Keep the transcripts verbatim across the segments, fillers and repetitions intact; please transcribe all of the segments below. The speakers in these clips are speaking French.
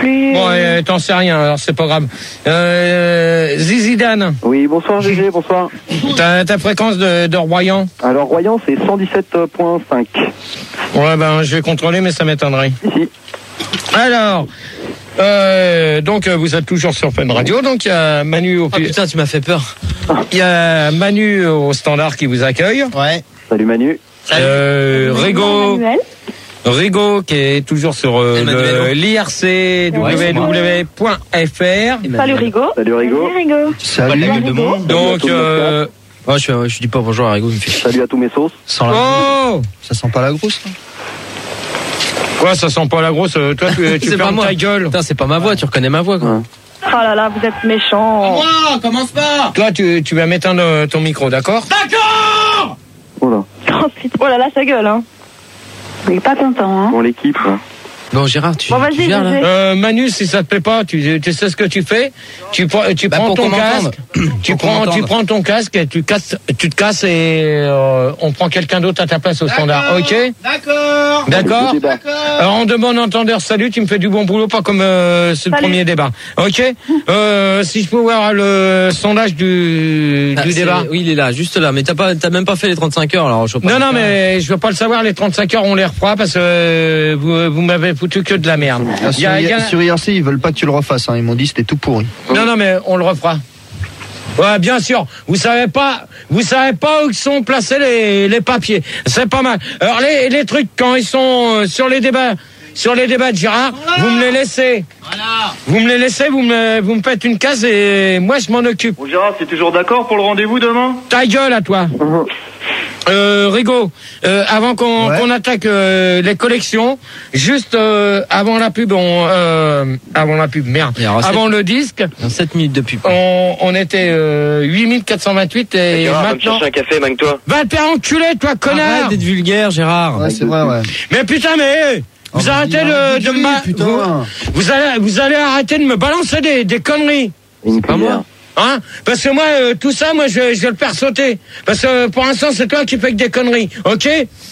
plus. Bon, euh, t'en sais rien, alors c'est pas grave. Euh, Zizidane. Oui, bonsoir Gégé, bonsoir. Ta, ta fréquence de, de Royan? Alors Royan, c'est cent dix-sept virgule cinq. Ouais, ben je vais contrôler, mais ça m'étonnerait. Ici. Alors, euh, donc vous êtes toujours sur Fun Radio, donc il y a Manu au... Oh putain, tu m'as fait peur. Il y a Manu au standard qui vous accueille. Ouais. Salut Manu. Euh, Rigo. Rigo qui est toujours sur euh, l'I R C w w w point f r. Salut Rigo. Salut Rigo. Salut Salut Rigo. Rigo. Donc, euh, oh, je, je dis pas bonjour à Rigo, il me fait chier. Salut à tous mes sauces. Sans la oh, ça sent pas la grosse, là. quoi, ça sent pas la grosse? Toi, tu, tu fermes ta gueule. Putain, c'est pas ma voix, tu reconnais ma voix, quoi. Ouais. Oh là là, vous êtes méchant. Moi, commence pas. Toi, tu, tu vas m'éteindre ton micro, d'accord? D'accord. Oh là. Oh putain, oh là là, ça gueule, hein. Il est pas content, hein. Bon, l'équipe. Bon, Gérard, tu, Bon, tu vas-y, gères, là vas-y. Euh, Manu, si ça te plaît pas, tu, tu sais ce que tu fais. Tu, prends- tu Bah, prends pour ton qu'on m'entende. casque, tu Pour qu'on prends, tu m'entende. prends ton casque et tu casses, tu te casses et euh, on prend quelqu'un d'autre à ta place au standard, ok? D'accord. D'accord. Débat. Alors en demande entendeur, salut, tu me fais du bon boulot, pas comme euh, c'est le Salut. premier débat, ok? euh, Si je peux voir le sondage du, Ah, du c'est- débat. Oui, il est là, juste là. Mais t'as pas, t'as même pas fait les trente-cinq heures, alors. Je sais pas. Non, non, mais je veux pas le savoir, les trente-cinq heures, on les refera parce que euh, vous, vous m'avez foutu que de la merde. Ah, Il sur, y a- il y a- sur I R C, ils veulent pas que tu le refasses. Hein. Ils m'ont dit que c'était tout pourri. Non, non, mais on le refera. Ouais, bien sûr. Vous savez pas, vous savez pas où sont placés les, les papiers. C'est pas mal. Alors les, les trucs quand ils sont euh, sur les débats, sur les débats de Gérard, vous me les laissez. Voilà. Vous me les laissez, vous me, vous me faites une case et moi je m'en occupe. Bon Gérard, c'est toujours d'accord pour le rendez-vous demain? Ta gueule à toi. Euh, Rigo, euh, avant qu'on Ouais. qu'on attaque euh, les collections, juste euh, avant la pub, on, euh, avant la pub, merde, Il y aura avant le disque, sept minutes de pub. on, on était euh, huit mille quatre cent vingt-huit et Gérard, va me maintenant... chercher un café, manque-toi. Va te faire enculer, toi, connard. Arrête d'être vulgaire, Gérard. Ouais, c'est vrai, ouais. Mais putain, mais vous Oh, arrêtez dis, de, de dis, me... putain. Vous, vous allez, vous allez arrêter de me balancer des, des conneries. Une Pas cuillère. moi. Hein? Parce que moi, euh, tout ça, moi, je, je vais le faire sauter. Parce que euh, pour l'instant, c'est toi qui fais que des conneries, ok?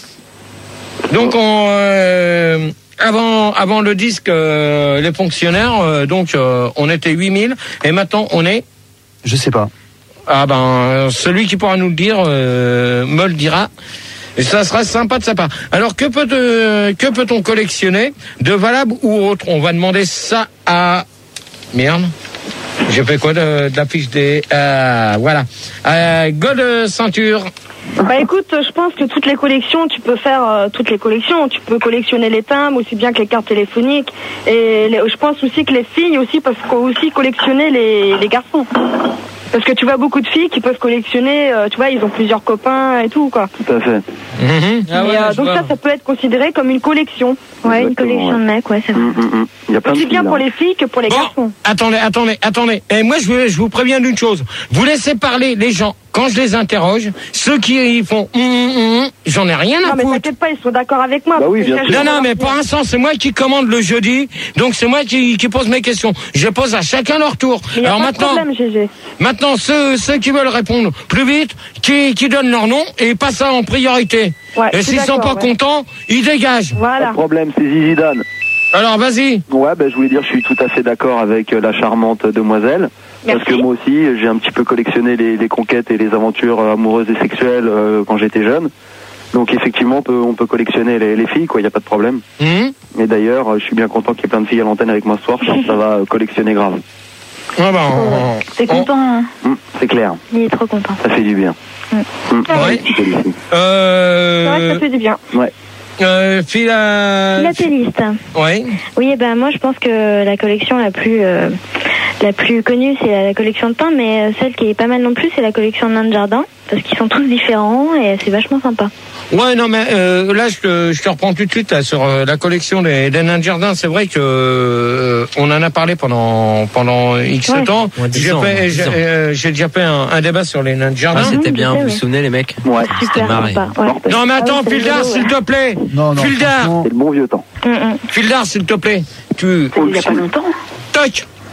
Donc, on, euh, avant, avant le disque, euh, les fonctionnaires, euh, donc, euh, on était huit mille, et maintenant, on est... Je sais pas. Ah ben, euh, celui qui pourra nous le dire, euh, me le dira. Et ça sera sympa de sa part. Alors, que peut que peut-on collectionner de valable ou autre? On va demander ça à... Merde. J'ai fait quoi de, de la fiche des... Euh, voilà. Euh, God Ceinture. Bah écoute, je pense que toutes les collections, tu peux faire euh, toutes les collections. Tu peux collectionner les timbres aussi bien que les cartes téléphoniques. Et les- je pense aussi que les filles aussi peuvent co- aussi collectionner les, les garçons. Parce que tu vois beaucoup de filles qui peuvent collectionner, euh, tu vois, ils ont plusieurs copains et tout, quoi. Tout à fait. Mhm. Ah Mais, ouais, euh, je donc vois. ça, ça peut être considéré comme une collection. Ouais, une Exactement, collection ouais. de mecs, ouais, c'est vrai. Hum, hum, hum. Il y a plein de Aussi filles, bien là. pour les filles que pour les Bon, garçons. attendez, attendez, attendez. Et moi, je, veux- je vous préviens d'une chose. Vous laissez parler les gens. Quand je les interroge, ceux qui font hum, hum, hum, j'en ai rien Non, à mais foutre. t'inquiète pas, ils sont d'accord avec moi. Bah oui, Parce que bien j'ai- sûr. Non, non, mais pour l'instant, c'est moi qui commande le jeudi, donc c'est moi qui, qui pose mes questions. Je pose à chacun leur tour. Mais y a Alors pas de maintenant, problème, G G. maintenant ceux, ceux qui veulent répondre plus vite, qui, qui donnent leur nom et passent ça en priorité. Ouais, je et suis s'ils sont pas d'accord, ouais. contents, ils dégagent. Pas Voilà. de problème, c'est Zizidane. Alors vas-y. Ouais, ben je voulais dire, je suis tout à fait d'accord avec euh, la charmante demoiselle. Merci. Parce que moi aussi, j'ai un petit peu collectionné les, les conquêtes et les aventures euh, amoureuses et sexuelles euh, quand j'étais jeune. Donc effectivement, on peut, on peut collectionner les, les filles, quoi, il n'y a pas de problème. Hum. Et d'ailleurs, euh, je suis bien content qu'il y ait plein de filles à l'antenne avec moi ce soir, car ça va euh, collectionner grave. Ah ben, on- T'es on- content, hein. Hum, c'est clair, Il est trop content. ça fait du bien. Mm. Hum, Ah oui. c'est joli. C'est vrai que Euh, ça fait du bien. Ouais. euh, Phila... Philatéliste. Oui. Oui, eh ben moi je pense que la collection la plus euh, la plus connue c'est la, la collection de pain, mais euh, celle qui est pas mal non plus c'est la collection de nains de jardin parce qu'ils sont tous différents et c'est vachement sympa. Ouais, non, mais euh, là, je te, je te reprends tout de suite là, sur euh, la collection des, des nains de jardin. C'est vrai que euh, on en a parlé pendant pendant X Ouais. temps. Ouais, dix J'ai ans, fait- dix j'ai ans. euh, j'ai déjà fait un, un débat sur les nains de jardin. Ah, c'était Mhm, bien, je sais, vous vous ouais. souvenez, les mecs? Ouais, Super marré. sympa. Ouais. Non, mais attends, Ah oui, c'est Fildar, rigolo, s'il ouais. te plaît. Non, non. Fildar, franchement, c'est le bon vieux temps. Mm, mm. Fildar, s'il te plaît. Tu, Il y a pas longtemps. toc.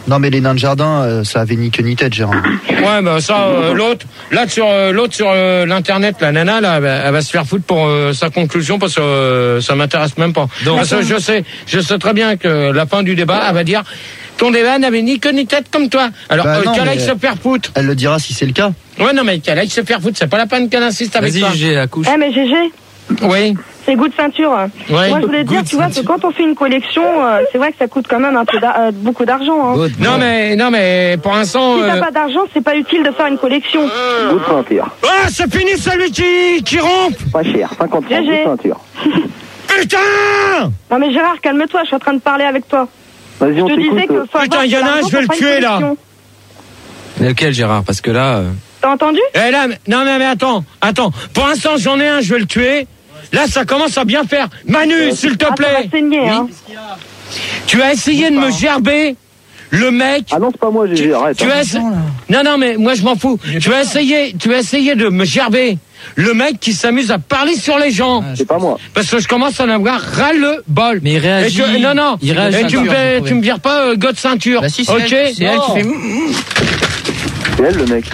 Non, mais les nains de jardin, euh, ça avait ni queue ni tête, Gérard. Ouais, bah ça, euh, l'autre, là sur euh, l'autre sur euh, l'internet, la nana, là, elle va, elle va se faire foutre pour euh, sa conclusion parce que euh, ça m'intéresse même pas. Donc, parce que je sais, je sais très bien que la fin du débat, elle va dire. Ton débat n'avait ni queue ni tête comme toi. Alors, Bah euh, non, qu'elle aille mais- se faire foutre. Elle le dira si c'est le cas. Ouais, non, mais qu'elle aille se faire foutre. C'est pas la peine qu'elle insiste avec toi. Vas-y, j'ai la couche. Eh, mais G G, Oui. c'est goût de ceinture. Ouais. Moi, je voulais dire, tu vois, que quand on fait une collection, euh, c'est vrai que ça coûte quand même un peu d'ar- euh, beaucoup d'argent. Hein. Good. Non, mais, non, mais, pour l'instant, Si t'as euh... pas d'argent, c'est pas utile de faire une collection. Bout de ceinture. ah, c'est fini celui qui, qui rompt! Pas cher, cinquante francs, G G. bout de ceinture. Putain! Non, mais Gérard, calme-toi, je suis en train de parler avec toi. Vas-y, on Je te disais t'écoute. que faut Putain, avoir il y en a de un, l'argent je vais pour le faire une tuer, là. collection. Lequel, Gérard? Parce que là, euh, T'as entendu? Eh là, mais- non, mais, mais attends, attends. Pour l'instant, j'en ai un, je vais le tuer. Là, ça commence à bien faire. Manu, s'il te Ah, ça plaît. va saigner, hein. Tu as essayé de me gerber le mec. Ah non, c'est pas moi, G G, arrête. Tu hein. as essa- non, non, mais moi je m'en fous. Tu as essayé, tu as essayé de me gerber le mec qui s'amuse à parler sur les gens. C'est pas moi. Parce que je commence à en avoir ras le bol. mais il réagit. Et tu- non, non. Il réagit. Et tu me fais- tu me vires pas euh, God ceinture. Bah si, c'est ok. elle, c'est elle qui fait. C'est elle, le mec.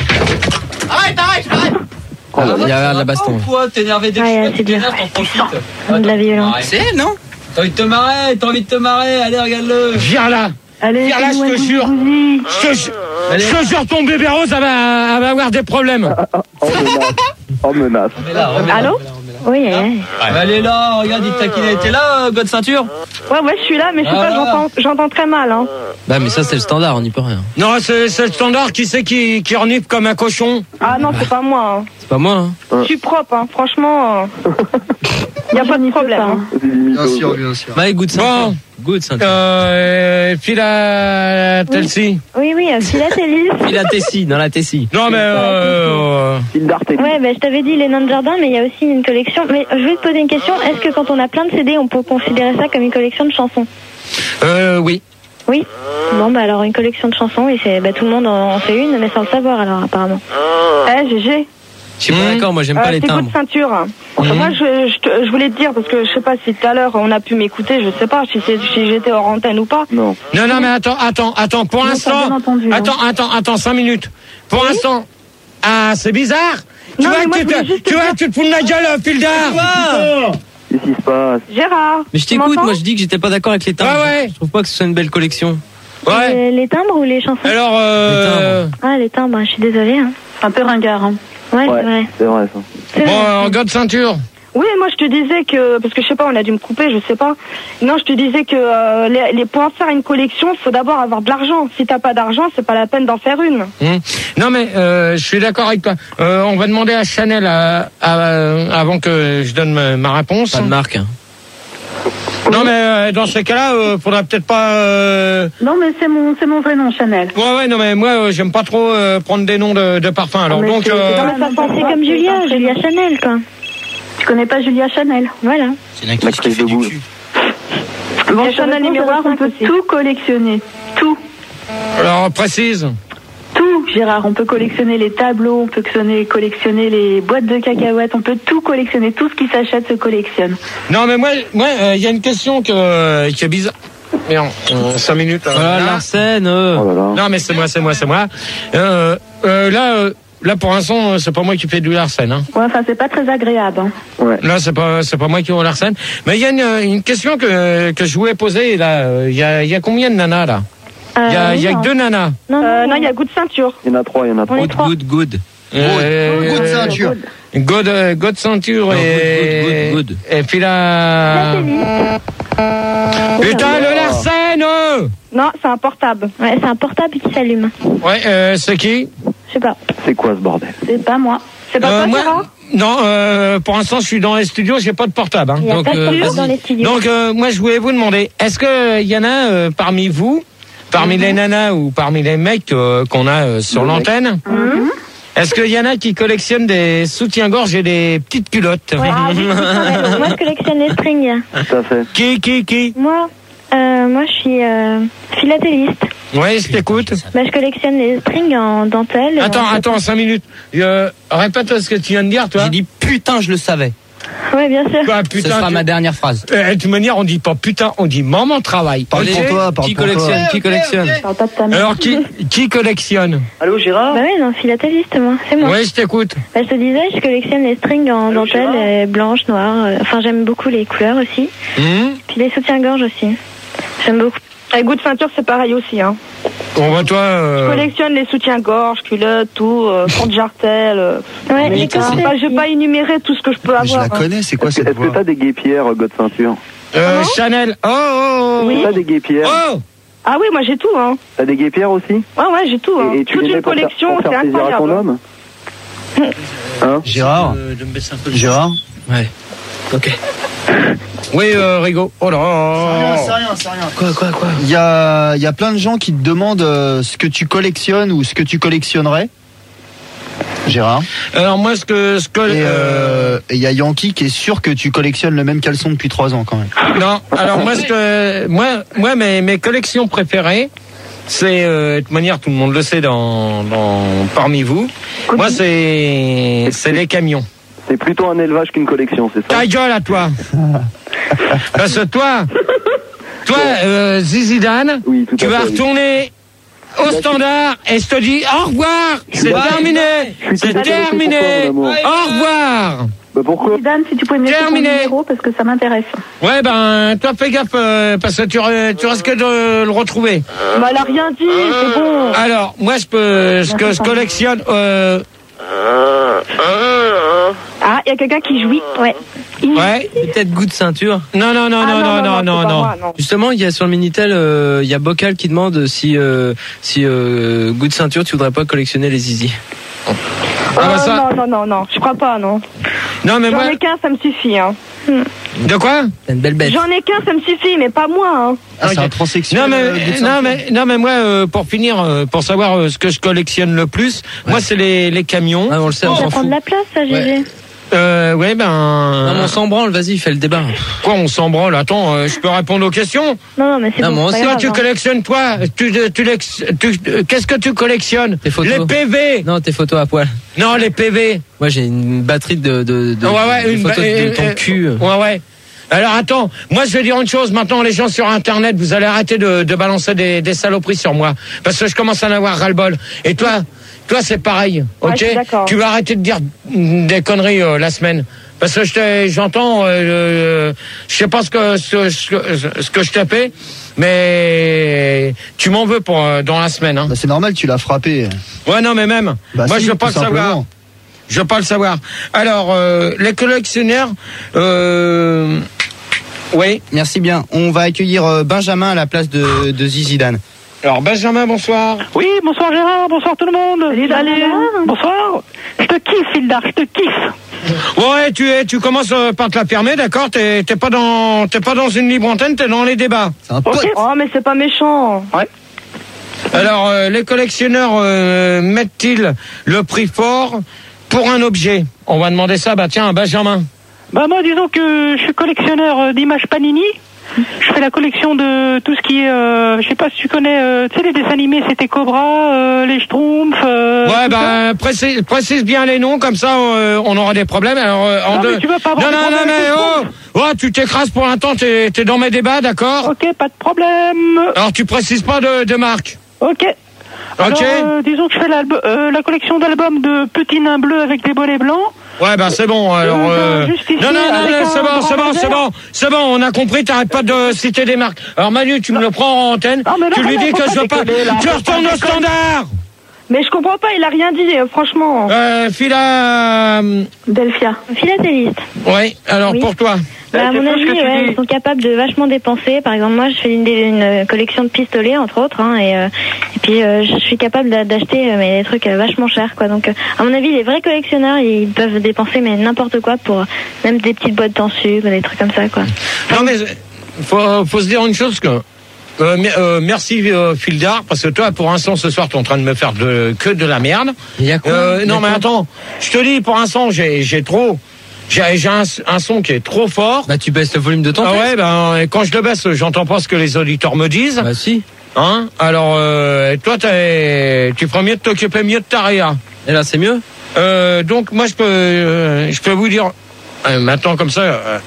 Ah, il y a de la baston. Pourquoi t'énerver dès que Ouais, tu c'est bien. t'énerves, t'en profites. De la violence. C'est elle, non? T'as envie de te marrer, t'as envie de te marrer, allez, regarde-le. Viens là. Allez, Viens là, je te jure. Je te ju- je te jure, ton bébé rose, elle va, elle va avoir des problèmes. Oh, menace. Oh, menace. Remets-la, remets-la. Allô? Oui, ouais, ouais. Bah, elle est là, regarde, il taquine. T'es là, God ceinture? Ouais, ouais, je suis là, mais je sais pas, Ah. j'entends, j'entends très mal, hein. Bah, mais ça, c'est le standard, on n'y peut rien. Non, c'est c'est le standard. Qui c'est qui, qui renifle comme un cochon? Ah non, c'est pas moi, hein. C'est pas moi, hein. Je suis propre, hein. Franchement, euh... y a pas de problème, hein. C'est des mythos, Bien sûr, quoi. bien sûr. Bah, good Bon. ceinture. Good ceinture. Euh, puis la Telsi. Oui, oui, euh, philatélisme. Il la Tessie, dans la Tessie. Non, mais euh, Style d'Artélie. Ouais, bah, je t'avais dit les nains de jardin, mais il y a aussi une collection. Mais je vais te poser une question. Est-ce que quand on a plein de C D, on peut considérer ça comme une collection de chansons? euh, oui. Oui. Bon, bah alors une collection de chansons, et c'est, bah, tout le monde en en fait une, mais sans le savoir alors apparemment. Eh, G G. Je suis pas Mmh. d'accord, moi, j'aime Euh, pas les c'est goût timbres. de ceinture. Mmh. Moi, je, je, te- je voulais te dire, parce que je sais pas si tout à l'heure on a pu m'écouter, je sais pas si, c'est- si j'étais hors antenne ou pas. Non. Non, non, mais attends, attends, attends. Pour Non, l'instant, t'as bien entendu, hein. attends, attends, attends, cinq minutes. Pour l'instant, ah, c'est bizarre. Tu Non, vois, mais moi, tu, je voulais te- juste te tu vois, dire- tu te fous de ma gueule, euh, fil d'art. Qu'est-ce qui se passe? Gérard. Mais je tu t'écoute, m'entends? moi, je dis que j'étais pas d'accord avec les timbres. Ouais, ouais. Je trouve pas que ce soit une belle collection. Ouais. Les, les timbres ou les chansons? Alors, euh, Ah, les timbres, je suis désolée. Hein. Un peu ringard, hein. Ouais, Ouais, c'est vrai. c'est vrai, ça. C'est bon, vrai. en God ceinture. Oui, moi je te disais que, parce que je sais pas, on a dû me couper, je sais pas. Non, je te disais que euh, les, les, pour en faire une collection, il faut d'abord avoir de l'argent. Si t'as pas d'argent, c'est pas la peine d'en faire une. Hum. Non, mais euh, je suis d'accord avec toi. Euh, on va demander à Chanel à, à- avant que je donne ma, ma réponse. Pas de marque, hein. Non, mais euh, dans ces cas-là, euh, faudra peut-être pas. Euh... Non, mais c'est mon, c'est mon vrai nom, Chanel. Ouais, ouais, non, mais moi, euh, j'aime pas trop euh, prendre des noms de, de parfums. Alors mais donc. c'est- euh, c'est Non, mais ça pensait comme Julia, Julia Chanel, quoi. Tu connais pas Julia Chanel? Voilà. C'est une actrice qui L'actrice fait de du boule. cul. Bon, Chanel numéro Gérard, cinq on peut aussi. tout collectionner. Tout. Alors précise. Tout, Gérard. On peut collectionner les tableaux, on peut collectionner, collectionner les boîtes de cacahuètes, on peut tout collectionner. Tout ce qui s'achète se collectionne. Non, mais moi, moi, il y a une question que, euh, qui est bizarre. Merde, euh, cinq minutes. euh, Voilà, là. Larsen, euh. Oh là là. Non, mais c'est moi, c'est moi, c'est moi. Euh, euh, là, euh, là, pour l'instant, euh, c'est pas moi qui fais du Larsen. Hein. Ouais, enfin, c'est pas très agréable. Hein. Ouais. Là, c'est pas, c'est pas moi qui fais Larsen. Mais il y a une, une question que, que je voulais poser. Là, il y a, il y a combien de nanas là? Il y a, il y a que deux nanas. Non, Euh, non, non, il y a goût de ceinture. Il y en a trois, il y en a trois. est Good, trois. good, good. Euh, Good ceinture. God, euh, God ceinture Non, et, good, good, good. et puis là. Putain, le Larsen. euh Non, c'est un portable. Ouais, c'est un portable qui s'allume. Ouais, euh, c'est qui? Je sais pas. C'est quoi ce bordel? C'est pas moi. C'est pas Euh, toi, moi, Gérard? non, euh, pour l'instant, je suis dans les studios, j'ai pas de portable. Hein. Il n'y a Donc, pas de euh, portable vas-y. dans les studios. Donc, euh, moi, je voulais vous demander, est-ce que il y en a euh, parmi vous, parmi les nanas ou parmi les mecs euh, qu'on a euh, sur Les mecs. l'antenne, est-ce qu'il y en a qui collectionnent des soutiens-gorge et des petites culottes? Ouais, ah, oui, oui, moi, je collectionne les strings. Tout à fait. Qui, qui, qui? Moi, euh, moi, je suis euh, philatéliste. Ouais, je t'écoute. Bah, je collectionne les strings en dentelle. et Attends, en- attends, cinq minutes. Euh, répète ce que tu viens de dire, toi. J'ai dit putain, je le savais. Ouais, bien sûr. Bah, Ce putain, sera tu- ma dernière phrase. Euh, de toute manière, on dit pas putain, on dit maman travaille. Parle Ok. pour toi, parle Qui pour collectionne toi. Qui collectionne Parle pas de ta mère. Alors, qui, qui collectionne? Allô, Gérard? Bah ouais, non, philatéliste, moi. C'est moi. Oui, je t'écoute. Bah, je te disais, je collectionne les strings en Allô, dentelle, Gérard euh, blanches, noires. euh, Enfin, j'aime beaucoup les couleurs aussi. Hum Puis les soutiens-gorge aussi. J'aime beaucoup. Avec goût de ceinture, c'est pareil aussi. Hein. On va toi. euh, Je collectionne les soutiens-gorge, culottes, tout, euh, porte-jartel. Euh, Ouais, mais les je corsets vais pas, je vais aussi. pas énumérer tout ce que je peux Mais je avoir. la hein. connais, c'est quoi Est-ce cette que voix? t'as des guépières, God ceinture? euh, Chanel. Oh, oh, oh. T'as des guépières? Oh Ah oui, moi j'ai tout. Hein. T'as des guépières aussi? Ouais, ouais, j'ai tout. Hein. Et, et tu Toute les mets une pour faire- collection, pour c'est faire plaisir à ton incroyable. homme? Hein? Gérard Gérard Ouais. Ok. Oui, euh, Rigo. Oh là là. C'est rien, c'est rien. Quoi, quoi, quoi Il y a, il y a plein de gens qui te demandent euh, ce que tu collectionnes ou ce que tu collectionnerais. Gérard. Alors, moi, ce que. Ce que Et euh, euh, et il y a Yankee qui est sûr que tu collectionnes le même caleçon depuis trois ans quand même. Non, alors, moi, ce que. Moi, moi mes, mes collections préférées, c'est. Euh, de toute manière, tout le monde le sait dans, dans, parmi vous. Moi, c'est. C'est les camions. C'est plutôt un élevage qu'une collection, c'est ça? Ta gueule à toi. Parce que toi, toi, euh, Zizidane, Oui, tout tu à vas fait, oui. retourner au standard et je te dis au revoir. C'est d'accord. terminé. Je suis C'est tout intéressé pour terminé. toi, mon amour. Au revoir. Bah pourquoi? Zidane, si tu pouvais me laisser ton Terminé. numéro parce que ça m'intéresse. Ouais, ben, toi, fais gaffe, euh, parce que tu, re- tu risques de le retrouver. Bah, elle a rien dit, c'est bon. Alors, moi, je peux, ce que je collectionne, euh, Ah, il y a quelqu'un qui jouit. Ouais. ouais. Peut-être goût de ceinture. Non, non, non, Ah, non, non, non, c'est non, pas non. moi, non. Justement, il y a sur le Minitel, euh, il y a Bocal qui demande si, euh, si euh, goût de ceinture, tu voudrais pas collectionner les zizi. Ah, bah, Euh, ça. Non, non, non, non, je crois pas, non. Non, mais J'en moi, ai qu'un, ça me suffit. Hein. de quoi? T'as une belle bête. J'en ai qu'un, ça me suffit, mais pas moi. Hein. Ah, c'est Ok. un transsexuel. Non mais, euh, Good non Ceinture. mais non mais moi euh, pour finir euh, pour savoir euh, ce que je collectionne le plus, moi c'est les, les camions. Ah, on le sait, on Ça s'en prend fout. de la place, ça, Gégé. Euh, ouais ben Non, mais on s'en branle, vas-y, fais le débat. quoi on s'en branle. Attends, euh, je peux répondre aux questions. Non, non, mais c'est Non, bon, moi c'est aussi, pas Toi grave, tu hein. collectionnes toi, tu tu, lex- tu euh, qu'est-ce que tu collectionnes? Tes photos. Les P V. Non, tes photos à poil. Non les P V. Moi, j'ai une batterie de, de, de, ouais ouais de une photos ba- de euh, ton euh, cul. Ouais ouais. Alors attends, moi je vais dire une chose, maintenant les gens sur internet, vous allez arrêter de, de balancer des, des saloperies sur moi. Parce que je commence à en avoir ras-le-bol. Et toi, toi c'est pareil, Ouais, ok? je suis d'accord. Tu vas arrêter de dire des conneries euh, la semaine. Parce que je t'ai- j'entends, euh, euh, je sais pas ce que, ce, ce, ce que je t'ai fait, mais tu m'en veux pour euh, dans la semaine. Hein. Bah, c'est normal, tu l'as frappé. Ouais non mais même, Bah, moi si, je veux pas le tout savoir. simplement. Je veux pas le savoir. Alors, euh, les collectionneurs, euh, oui. Merci bien. On va accueillir euh, Benjamin à la place de, de Zizidane. Alors Benjamin, bonsoir. Oui, bonsoir Gérard, bonsoir tout le monde. Salut, Benjamin. Bonsoir. Je te kiffe, Hildar, je te kiffe. Ouais, tu es, tu commences euh, par te la fermer, d'accord? T'es, t'es pas dans, t'es pas dans une libre antenne, t'es dans les débats. C'est un pote. Ok. Oh, mais c'est pas méchant. Alors, euh, les collectionneurs euh, mettent-ils le prix fort pour un objet? On va demander ça, bah tiens, à Benjamin. Bah moi, disons que je suis collectionneur euh, d'images Panini. Je fais la collection de tout ce qui est, euh, je sais pas si tu connais, euh, tu sais les dessins animés, c'était Cobra, euh, les Schtroumpfs. Euh, Ouais, tout ça. bah précise, précise bien les noms, comme ça euh, on aura des problèmes. Alors, euh, en Non, mais deux. tu veux pas avoir non, des non, non, problèmes mais avec oh, les oh, tu t'écrases pour un temps, t'es, t'es dans mes débats, d'accord? Ok, pas de problème. Alors tu précises pas de, de marque. Ok. Alors, euh, disons que je fais l'album- euh, la collection d'albums de petits nains bleus avec des bonnets blancs. Ouais, bah c'est bon. Alors, Euh, euh... juste ici, non, non, non, avec non, un c'est bon, grand c'est bon, c'est laser. bon, c'est bon. On a compris. T'arrêtes pas de citer des marques. Alors Manu, tu me le prends en antenne. Non, mais non, tu lui mais dis faut que pas je veux pas. déconner, là. Tu Faut retournes pas au déconner. standard. Mais je comprends pas, il a rien dit, euh, franchement. Euh, Phila. euh, Delphia. Philatéliste. Ouais. Alors Oui. pour toi. Bah, à c'est mon fou ce avis, que tu ouais, dis. ils sont capables de vachement dépenser. Par exemple, moi, je fais une, une collection de pistolets, entre autres, hein, et, euh, et puis euh, je suis capable d'a- d'acheter euh, mais des trucs euh, vachement chers, quoi. Donc, euh, à mon avis, les vrais collectionneurs, ils peuvent dépenser mais n'importe quoi pour euh, même des petites boîtes en sucre, des trucs comme ça, quoi. Non mais faut, faut se dire une chose que. Euh, mer- euh, merci euh, Fildar, parce que toi pour l'instant ce soir t'es en train de me faire de, que de la merde. Il y a quoi Euh, Il y a non mais quoi attends, je te dis pour l'instant j'ai j'ai trop, j'ai j'ai un, un son qui est trop fort. Bah, tu baisses le volume de ton Ah texte. ouais, ben et quand je le baisse, j'entends pas ce que les auditeurs me disent. Bah, si. Hein? Alors euh, toi t'es, tu ferais mieux de t'occuper mieux de ta réa. Et là, c'est mieux. Euh, donc moi je peux, euh, je peux vous dire euh, maintenant comme ça. Euh,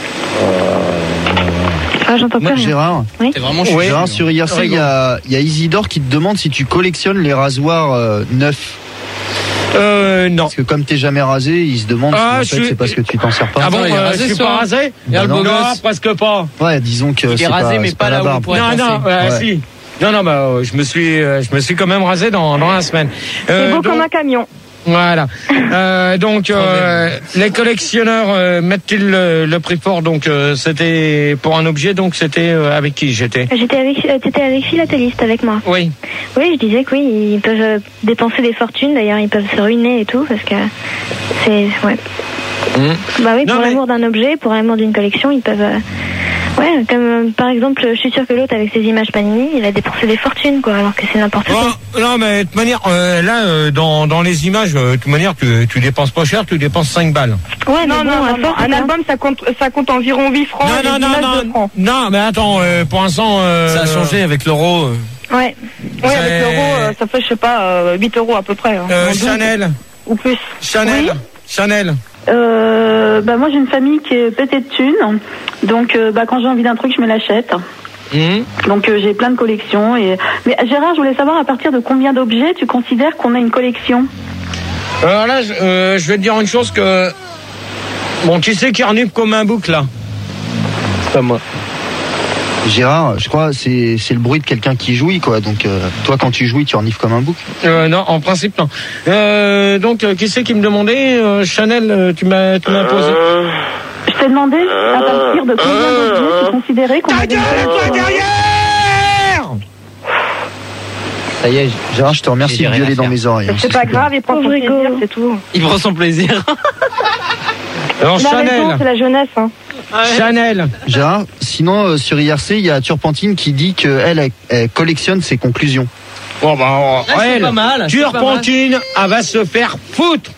Ah, j'entends plus Moi, rien. Gérard, Oui. T'es vraiment Oui. Gérard, sur I R C, il y a, il y a Isidore qui te demande si tu collectionnes les rasoirs euh, neufs. euh, non. Parce que comme t'es jamais rasé, il se demande Ah, si en fait je suis- c'est parce que tu t'en sers pas. Ah bon, il est euh, rasé, je suis ce pas soir. rasé Regarde le non, beau Non, gosse. presque pas. Ouais, disons que Il est c'est rasé, pas, mais c'est pas pas là la où barbe. on pourrait Non, non, penser. ouais, Ouais. si. Non, non, bah, euh, je me suis, euh, je me suis quand même rasé dans, dans la semaine. C'est Euh, beau donc- comme un camion. Voilà. Euh, donc euh, les collectionneurs euh, mettent-ils le, le prix fort? Donc euh, c'était pour un objet. Donc c'était euh, avec qui j'étais? J'étais avec, euh, t'étais avec philatéliste avec moi. Oui. Oui, je disais que oui, ils peuvent euh, dépenser des fortunes. D'ailleurs, ils peuvent se ruiner et tout parce que c'est ouais. Mmh. Bah oui, Non, pour mais- l'amour d'un objet, pour l'amour d'une collection, ils peuvent. euh, Ouais, comme euh, par exemple, je suis sûre que l'autre avec ses images Panini, il a dépensé des fortunes, quoi, alors que c'est n'importe quoi. Oh, non, mais de toute manière, euh, là, euh, dans, dans les images, euh, de toute manière, tu, tu dépenses pas cher, tu dépenses cinq balles. Ouais, Non, mais bon, non, à non, non. force, Un hein. album, ça compte, ça compte environ huit francs. et non, les non, images non, deux non, francs. non, mais attends, euh, pour l'instant... Euh, Ça a changé avec l'euro. euh. Ouais. Ouais, C'est- avec l'euro, euh, ça fait, je sais pas, euh, huit euros à peu près. hein. euh, En douze, Chanel, Ou plus. Chanel, Oui. Chanel. Euh, bah moi j'ai une famille qui est pétée de thunes, donc euh, bah quand j'ai envie d'un truc je me l'achète. Mmh. Donc euh, j'ai plein de collections. Et mais Gérard, je voulais savoir à partir de combien d'objets tu considères qu'on a une collection. Alors là, je, euh, je vais te dire une chose que... Bon, tu sais qui renifle comme un bouc, là? C'est pas moi. Gérard, je crois c'est c'est le bruit de quelqu'un qui jouit quoi. Donc euh, toi quand tu jouis, tu renifles comme un bouc. Euh, non, en principe, non. Euh, donc, euh, qui c'est qui me demandait euh, Chanel, euh, tu m'as tu m'as posé. Je t'ai demandé à partir de combien d'objets tu considérais qu'on Ta avait une gueule, toi, collection. derrière! Ça y est, Gérard, je te remercie J'ai de rien gueuler à dans faire. mes oreilles. hein. C'est pas grave, il prend son Pauvre plaisir, Hugo. c'est tout. Il prend son plaisir. Alors, Il a raison, Chanel, c'est la jeunesse. Hein. Chanel. Gérard, sinon euh, sur I R C, il y a Turpentine qui dit qu'elle elle, elle collectionne ses conclusions. Bon, bah, oh, Ah, c'est elle, pas mal, c'est pas Turpentine, elle va se faire foutre.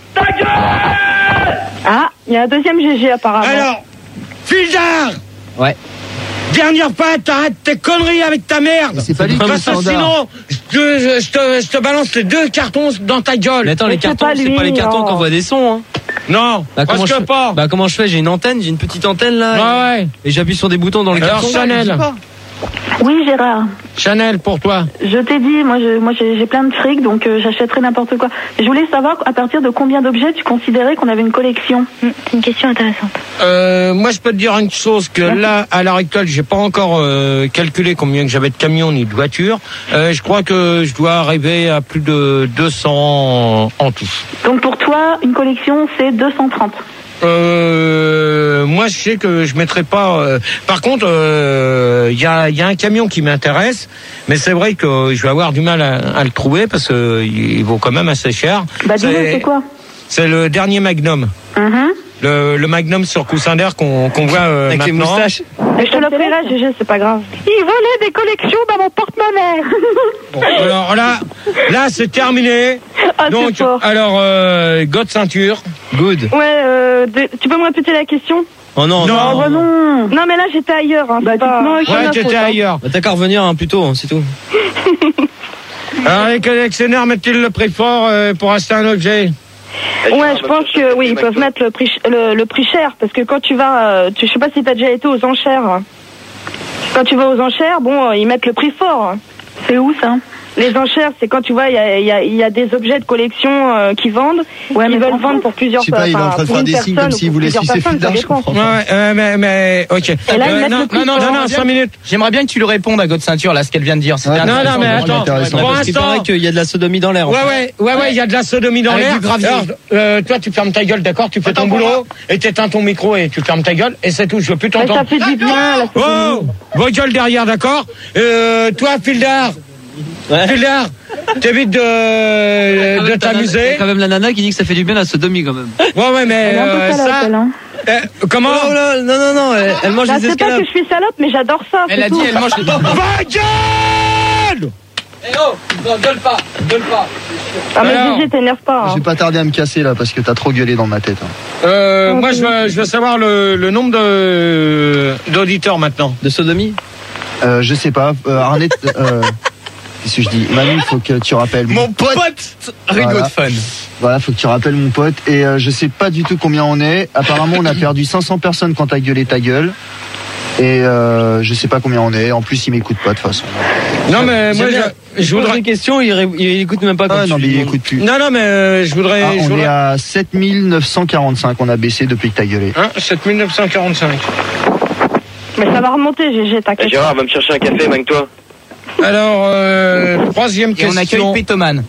Ah, il y a un deuxième G G apparemment. Alors, Fildar! Ouais. Dernière fois, t'arrêtes tes conneries avec ta merde. C'est pas lui qui Parce est que standard. sinon, je te, je, te, je te balance les deux cartons dans ta gueule. Mais attends, Mais les c'est cartons, pas c'est lui, pas les cartons non. qui envoient des sons. Hein. Non, Bah, comment parce je que fais pas. Bah comment je fais? J'ai une antenne, j'ai une petite antenne là. Ouais, ouais. Et j'appuie sur des boutons dans le Alors, carton. Chanel. Je sais pas. Oui Gérard, Chanel, pour toi. je t'ai dit, moi je, moi j'ai j'ai plein de fric, donc euh, j'achèterai n'importe quoi. Je voulais savoir à partir de combien d'objets tu considérais qu'on avait une collection. Hmm, C'est une question intéressante. Euh, moi, je peux te dire une chose, que là, à l'heure actuelle, j'ai pas encore euh, calculé combien que j'avais de camions ni de voitures. Euh, je crois que je dois arriver à plus de deux cents en tout. Donc pour toi, une collection c'est deux cent trente. Euh, moi, je sais que je mettrai pas. euh, Par contre, il euh, y, a, y a un camion qui m'intéresse, mais c'est vrai que je vais avoir du mal à, à le trouver parce que il vaut quand même assez cher. Bah dis-nous, c'est quoi? C'est le dernier Magnum. Mhm. Le, le Magnum sur coussin d'air qu'on qu'on voit euh, Avec les maintenant. moustaches. Mais je te l'offrirai, G G, c'est pas grave. Il volait des collections dans mon porte-monnaie. Bon, alors là, là c'est terminé. Ah, c'est Donc, fort. alors, euh, God ceinture. Good. Ouais, euh, de- tu peux me répéter la question? Oh non, Non. Oh non. bah non. Non, mais là, j'étais ailleurs. Hein, Bah, c'est pas- dites-moi, c'est pas Ouais, ma t'étais faute, hein. ailleurs. Bah, t'as qu'à revenir hein, plus tôt, hein, c'est tout. Alors, les collectionneurs mettent-ils le prix fort euh, pour acheter un objet? Ouais, je pense que oui, ils peuvent mettre le prix, ch- le, le prix cher, parce que quand tu vas, euh, tu, je sais pas si t'as déjà été aux enchères. Quand tu vas aux enchères, bon, euh, ils mettent le prix fort. C'est où ça? Les enchères, c'est quand tu vois, il y a, il y, a, il y a des objets de collection euh, qui vendent, Ouais, qui mais veulent en vendre France, pour plusieurs Je sais pas, il est en train de pour faire une des signes personne comme ou s'il pour voulait plusieurs sucer personnes, ça Fildar, je dépend. comprends Ouais, pas. euh, mais, mais, ok. Et là, ils Euh, mettent non, le prix non, non, fort. non, non, cinq minutes. J'aimerais bien que tu lui répondes à God Ceinture, là, ce qu'elle vient de dire. C'était Ouais, Non, non, mais intéressant, attends. intéressant. Pour Parce qu'il l'instant. paraît qu'il y a de la sodomie dans l'air. en Ouais, fait. ouais, ouais, ouais, il y a de la sodomie dans Avec l'air. du gravier. Alors, euh, toi, tu fermes ta gueule, d'accord? Tu fais Attends, ton pour boulot, et t'éteins ton micro, et tu fermes ta gueule, et c'est tout, je veux plus Mais t'entendre. ça fait du bien, là. Oh! Vos gueules derrière, d'accord? Euh, toi, Fildar. Ouais. Fildar, t'évites de, Quand de même, t'as la- t'amuser. t'as quand même la nana qui dit que ça fait du bien la sodomie quand même. Ouais, ouais, mais, Elle est un peu euh, salope, ça, elle, hein. euh, comment? Oh là, non, non, non, elle, elle mange Bah, des c'est pas escalopes. que je suis salope, mais j'adore ça. Elle c'est a tout. dit, elle mange les Va gueule! Eh oh, gueule pas, gueule pas. Ah, mais Alors. Gigi, t'énerve pas. Je hein. vais pas tarder à me casser là parce que t'as trop gueulé dans ma tête. hein. Euh, moi, je veux, je veux savoir le, le nombre de, d'auditeurs maintenant. De sodomie. Euh, je sais pas. Euh, Arnett, euh, qu'est-ce que je dis? Manu, il faut que tu rappelles. Mon pote Rigaud Voilà. de fun. Voilà, faut que tu rappelles mon pote. Et euh, je sais pas du tout combien on est. Apparemment, on a perdu cinq cents personnes quand t'as gueulé ta gueule. Et euh, je sais pas combien on est. En plus, il m'écoute pas de toute façon. Non mais moi je, je voudrais une question, il, ré... il écoute même pas. Quand ah tu non mais lui il demandes. écoute plus. Non non mais euh, je voudrais. Ah, je on voudrais... est à sept mille neuf cent quarante-cinq. On a baissé depuis que t'as gueulé. Hein, sept mille neuf cent quarante-cinq. Mais ça va remonter, G G, t'inquiète. Gérard, va me chercher un café, manque-toi. Alors euh, troisième Et question. on accueille Pétoman.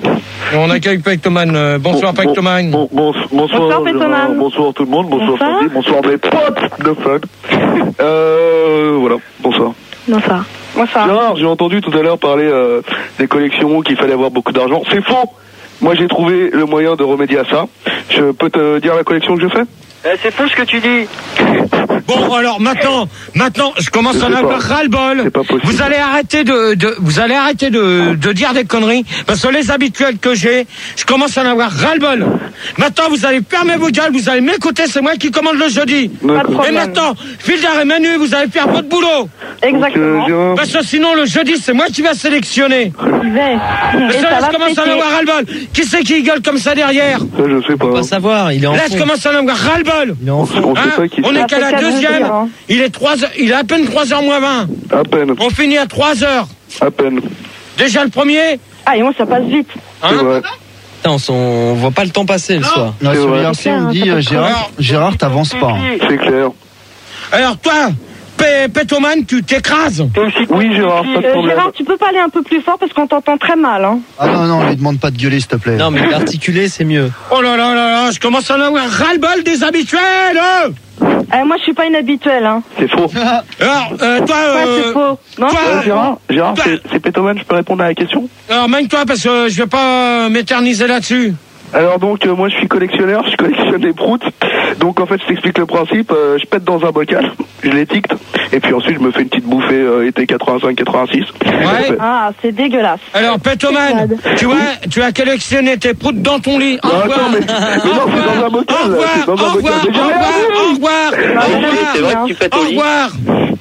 On accueille Pectoman. Euh, bonsoir Bon, Pectoman. Bon, bon, bonsoir, Bonsoir, Pétoman. Gérard, bonsoir tout le monde, bonsoir Bonsoir. Sandy, bonsoir mes potes de fun. Euh, voilà, bonsoir. Bonsoir. Bonsoir. Gérard, j'ai entendu tout à l'heure parler euh, des collections, qu'il fallait avoir beaucoup d'argent. C'est faux. Moi, j'ai trouvé le moyen de remédier à ça. Je peux te dire la collection que je fais? Eh, c'est faux ce que tu dis. Bon alors maintenant, maintenant je commence Je à en sais avoir pas. ras-le-bol. C'est pas possible. Vous allez arrêter de, de vous allez arrêter de, de dire des conneries parce que les habituels que j'ai, je commence à en avoir ras-le-bol. Maintenant vous allez fermer vos gueules, vous allez m'écouter, c'est moi qui commande le jeudi. Pas de D'accord. Et problème. maintenant, Fildar et Manu, vous allez faire votre boulot. Exactement. Donc, euh, Gérard, Parce que sinon le jeudi c'est moi qui vais sélectionner. J'y vais. Parce Et que ça là va je commence à en péter. avoir ras-le-bol. Qui c'est qui gueule comme ça derrière? ça, je sais Faut pas. pas savoir, il est en Là fond. je commence à en avoir ras-le-bol. Il est en fond. On sait Hein, pas qui on c'est. est qu'à la Ça fait deuxième. quatre heures, hein. Il est trois heures, il est à peine trois heures moins vingt. À peine, On finit à trois heures. à peine. Déjà le premier. Ah, et moi, ça passe vite. Hein C'est vrai. Putain, on, s'en- on voit pas le temps passer le soir. Non, C'est sur vrai. I R C, on me dit C'est euh, clair, Gérard, Gérard, t'avances pas. hein. C'est clair. Alors toi, P- Pétoman, tu t'écrases. Oui, Gérard, pas de Euh, problème. Gérard, tu peux parler un peu plus fort parce qu'on t'entend très mal. Hein. Ah non, non, lui demande pas de gueuler, s'il te plaît. Non, mais l'articuler, c'est mieux. Oh là là là là, je commence à en avoir ras-le-bol des habituels. hein. Euh, moi, je suis pas inhabituelle. Hein. C'est faux. Alors, euh, toi, Ouais, euh, c'est faux. Non, toi, Euh, Gérard, Gérard, Bah. c'est- c'est Pétoman, je peux répondre à la question? alors mène-toi parce que je vais pas euh, m'éterniser là-dessus. Alors donc euh, moi je suis collectionneur, je collectionne des proutes. Donc en fait je t'explique le principe, euh, je pète dans un bocal, je l'étiquette, et puis ensuite je me fais une petite bouffée euh, été quatre-vingt-cinq quatre-vingt-six. Ouais. Ah, c'est dégueulasse. Alors Pétoman, tu vois, tu as collectionné tes proutes dans ton lit. Au Non, revoir. attends, mais, mais non, c'est dans un bocal, Au revoir, c'est dans un au bocal. revoir, Mais au j'ai rien revoir, dit. au revoir, au C'est vrai revoir, que tu pètes au au lit. revoir.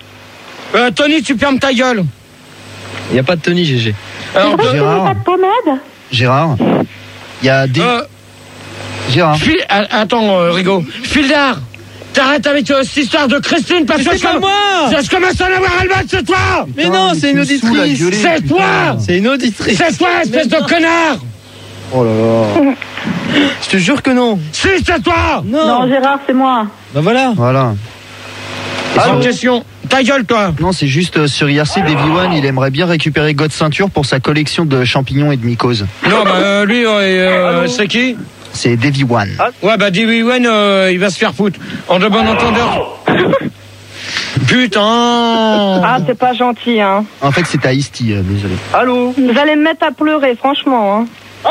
Euh, Tony, tu fermes ta gueule. Il n'y a pas de Tony, G G. Alors, C'est vrai que tu mets Gérard. pas de pommade? Gérard, il y a des... euh, Gérard, Fil- ah, attends, euh, Rigaud. Fildar, t'arrêtes avec euh, cette histoire de Christine parce que c'est je pas comm- moi. Je commence à en avoir ras-le-bol, c'est toi. Mais Putain, non, mais c'est tu une me saoules à auditrice. gueuler, C'est putain. toi. C'est une auditrice. C'est toi, espèce de connard. Oh là là. Je te jure que non. Si, c'est toi. Non. Non, Gérard, c'est moi. Bah voilà. Voilà. C'est une question. Ta gueule, toi. Non, c'est juste euh, sur I R C, Davy One, il aimerait bien récupérer God Ceinture pour sa collection de champignons et de mycoses. Non, bah euh, lui, euh, euh, c'est qui? C'est Davy One. Ouais, bah Dewey Wen, euh, il va se faire foutre. En de bon entendeur. Putain. Ah, c'est pas gentil, hein. En fait, c'est à Isti, euh, désolé. Allô? Vous allez me mettre à pleurer, franchement. Hein.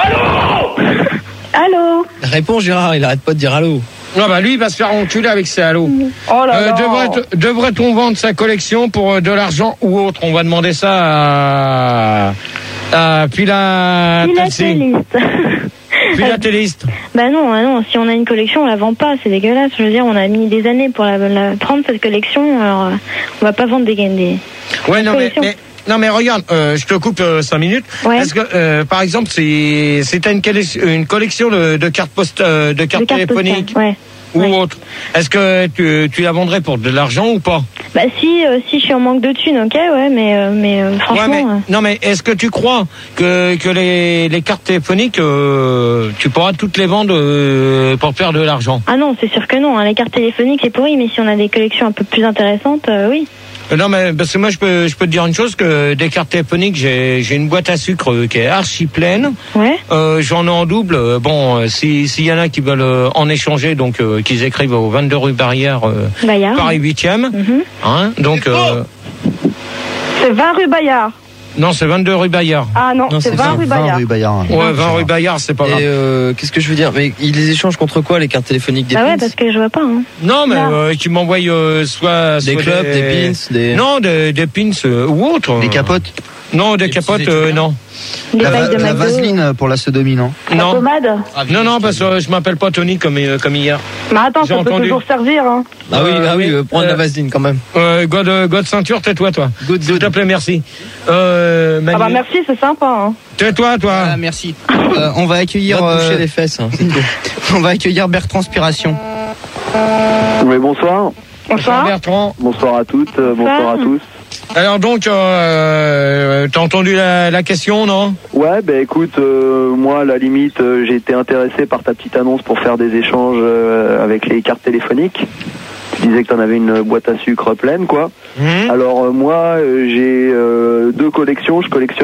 Allô? Réponds, Gérard, il arrête pas de dire allô. Non, bah lui, il va se faire enculer avec ses halos. Oh là Euh, là. devrait- Devrait-on vendre sa collection pour euh, de l'argent ou autre? On va demander ça à, à Philatéliste. Philatéliste. Philatéliste. Bah non, ah non, si on a une collection, on la vend pas, c'est dégueulasse. Je veux dire, on a mis des années pour la, la- prendre cette collection, alors euh, on va pas vendre des des. Ouais, non, mais, collection. mais- non, mais regarde, euh, je te coupe euh, cinq minutes. Ouais. Est-ce que, euh, par exemple, si si t'as une, collection- une collection de, de cartes post, euh, de cartes Des cartes téléphoniques postales, ouais. ou ouais. autre, est-ce que tu, tu la vendrais pour de l'argent ou pas? Bah si, euh, si je suis en manque de thunes, ok, ouais, mais euh, mais euh, franchement. Ouais, mais, euh, non, mais est-ce que tu crois que, que les, les cartes téléphoniques, euh, tu pourras toutes les vendre euh, pour faire de l'argent? Ah non, c'est sûr que non. Hein. Les cartes téléphoniques, c'est pourri, mais si on a des collections un peu plus intéressantes, euh, oui. Euh, Non, mais parce que moi, je peux, je peux te dire une chose, que des cartes téléphoniques, j'ai, j'ai une boîte à sucre euh, qui est archi pleine. Ouais. Euh, j'en ai en double. Euh, Bon, euh, si s'il y en a qui veulent euh, en échanger, donc euh, qu'ils écrivent au vingt-deux rue Barrière, euh, Bayard. Paris huitième. Mhm. Hein, donc, euh, C'est vingt rue Bayard. non, c'est vingt-deux rue Bayard. Ah non, Non, c'est c'est vingt vingt rue Bayard. rue Bayard. Ouais, vingt rue Bayard, c'est pas Et grave. euh, qu'est-ce que je veux dire? Mais ils les échangent contre quoi, les cartes téléphoniques, des Bah pins? ouais, parce que je vois pas. Hein. Non, mais Non. euh, qui m'envoient euh, soit, Des soit clubs, des pins, des... Non, des, des pins euh, ou autres. Des capotes. Non, des, Des capotes, petits euh, étudiants. non. Des La, bagues de la McDo. vaseline pour la sodomie, non? La Non. pommade. Non, non, parce que euh, je m'appelle pas Tony comme, euh, comme hier. Mais attends, J'ai ça peut entendu. toujours servir, hein. Ah oui, Euh, ah oui, oui, euh, prendre euh, la vaseline quand même. Euh, God, euh, God ceinture, tais-toi, toi. Good, S'il te good. plaît, merci. Euh, Manu, Ah bah merci, c'est sympa, hein. tais-toi, toi. Ah, merci. Euh, on va accueillir. Va te toucher euh, les fesses, hein, c'est tout. On va accueillir Bertranspiration. Oui, bonsoir. Bonsoir Bertrand. Bonsoir à toutes, euh, bonsoir à tous. Alors donc, euh, t'as entendu la, la question, non? Ouais, bah écoute, euh, moi à la limite, euh, j'ai été intéressé par ta petite annonce pour faire des échanges euh, avec les cartes téléphoniques. Tu disais que t'en avais une boîte à sucre pleine, quoi. Mmh. Alors euh, moi, euh, j'ai euh, deux collections, je collectionne